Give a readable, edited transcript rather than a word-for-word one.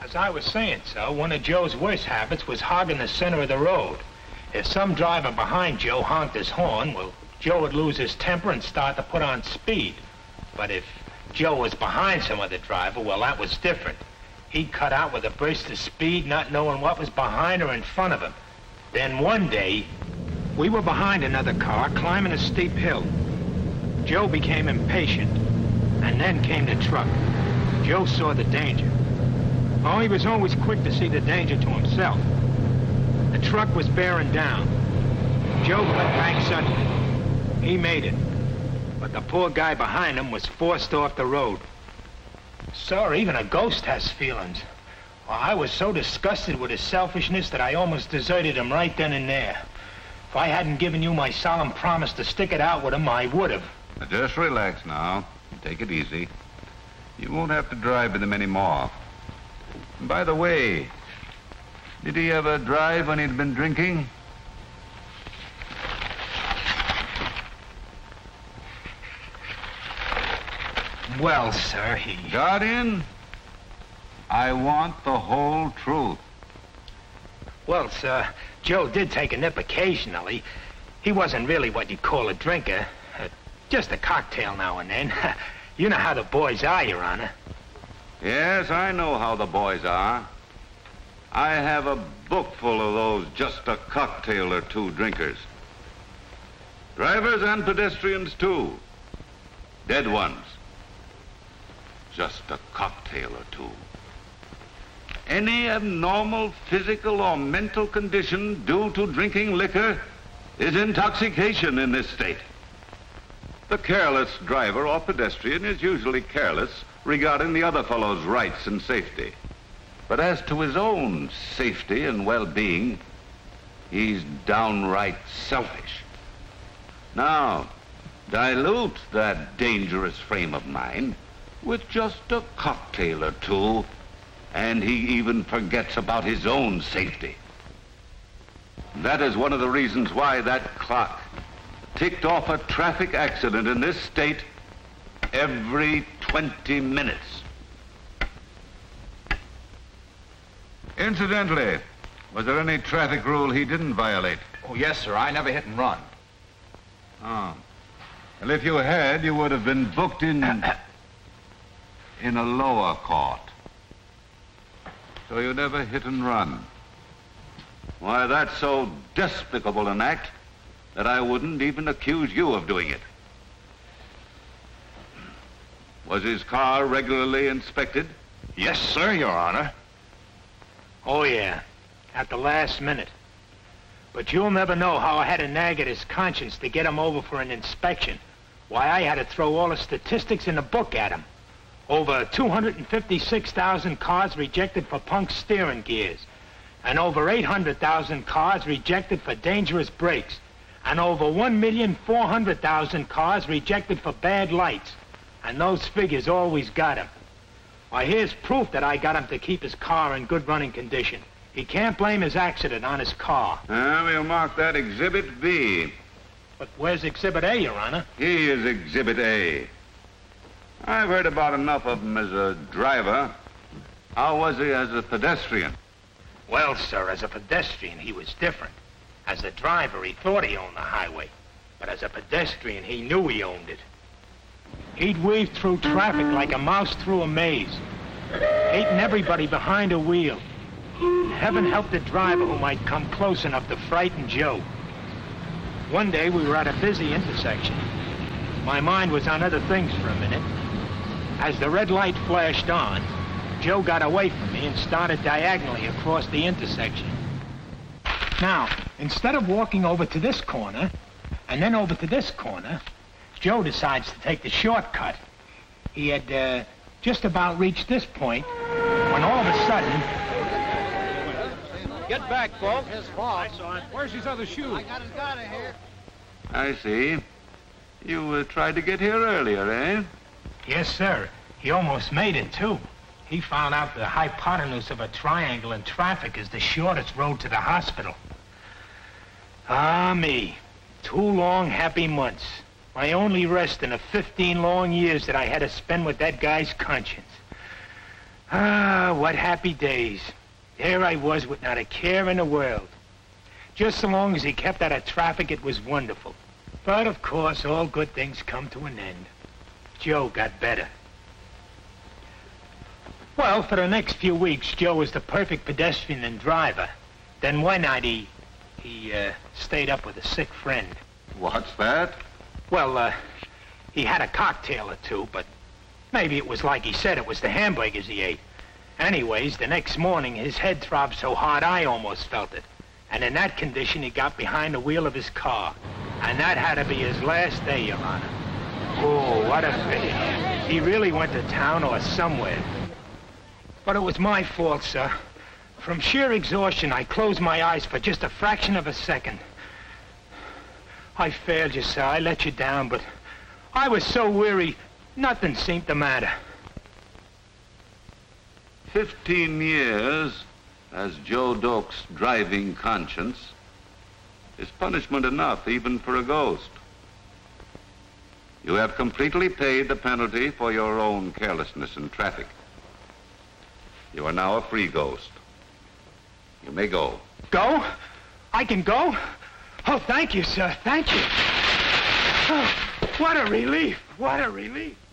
As I was saying, sir, one of Joe's worst habits was hogging the center of the road. If some driver behind Joe honked his horn, well, Joe would lose his temper and start to put on speed. But if Joe was behind some other driver, well, that was different. He'd cut out with a burst of speed, not knowing what was behind or in front of him. Then one day, we were behind another car climbing a steep hill. Joe became impatient, and then came the truck. Joe saw the danger. Oh, he was always quick to see the danger to himself. The truck was bearing down. Joe cut back suddenly. He made it. But the poor guy behind him was forced off the road. Sir, even a ghost has feelings. Well, I was so disgusted with his selfishness that I almost deserted him right then and there. If I hadn't given you my solemn promise to stick it out with him, I would have. Now just relax now. Take it easy. You won't have to drive with him anymore. And by the way, did he ever drive when he'd been drinking? Well, sir, he... Guardian, I want the whole truth. Well, sir, Joe did take a nip occasionally. He wasn't really what you'd call a drinker. Just a cocktail now and then. You know how the boys are, Your Honor. Yes, I know how the boys are. I have a book full of those just a cocktail or two drinkers. Drivers and pedestrians, too. Dead ones. Just a cocktail or two. Any abnormal physical or mental condition due to drinking liquor is intoxication in this state. The careless driver or pedestrian is usually careless regarding the other fellow's rights and safety. But as to his own safety and well-being, he's downright selfish. Now, dilute that dangerous frame of mind with just a cocktail or two, and he even forgets about his own safety. That is one of the reasons why that clock ticked off a traffic accident in this state every 20 minutes. Incidentally, was there any traffic rule he didn't violate? Oh, yes, sir. I never hit and run. Oh. Well, if you had, you would have been booked in a lower court. So you never hit and run. Why, that's so despicable an act that I wouldn't even accuse you of doing it. Was his car regularly inspected? Yes, sir, Your Honor. Oh, yeah. At the last minute. But you'll never know how I had to nag at his conscience to get him over for an inspection. Why, I had to throw all the statistics in the book at him. Over 256,000 cars rejected for punk steering gears. And over 800,000 cars rejected for dangerous brakes. And over 1,400,000 cars rejected for bad lights. And those figures always got him. Why, here's proof that I got him to keep his car in good running condition. He can't blame his accident on his car. We'll mark that Exhibit B. But where's Exhibit A, Your Honor? He is Exhibit A. I've heard about enough of him as a driver. How was he as a pedestrian? Well, sir, as a pedestrian, he was different. As a driver, he thought he owned the highway. But as a pedestrian, he knew he owned it. He'd weave through traffic like a mouse through a maze, hating everybody behind a wheel. And heaven help the driver who might come close enough to frighten Joe. One day, we were at a busy intersection. My mind was on other things for a minute. As the red light flashed on, Joe got away from me and started diagonally across the intersection. Now, instead of walking over to this corner, and then over to this corner, Joe decides to take the shortcut. He had just about reached this point when all of a sudden... Get back, folks. His fault. I saw it. Where's his other shoe? I got his gun in here. I see. You tried to get here earlier, eh? Yes, sir. He almost made it, too. He found out the hypotenuse of a triangle in traffic is the shortest road to the hospital. Ah, me. 2 long, happy months. My only rest in the 15 long years that I had to spend with that guy's conscience. Ah, what happy days. There I was with not a care in the world. Just so long as he kept out of traffic, it was wonderful. But, of course, all good things come to an end. Joe got better. Well, for the next few weeks, Joe was the perfect pedestrian and driver. Then one night he stayed up with a sick friend. What's that? Well, he had a cocktail or two, but maybe it was like he said, it was the hamburgers he ate. Anyways, the next morning, his head throbbed so hard I almost felt it. And in that condition, he got behind the wheel of his car. And that had to be his last day, Your Honor. Oh, what a pity. He really went to town or somewhere. But it was my fault, sir. From sheer exhaustion, I closed my eyes for just a fraction of a second. I failed you, sir. I let you down, but I was so weary, nothing seemed to matter. 15 years as Joe Doak's driving conscience is punishment enough even for a ghost. You have completely paid the penalty for your own carelessness in traffic. You are now a free ghost. You may go. Go? I can go? Oh, thank you, sir. Thank you. Oh, what a relief. What a relief.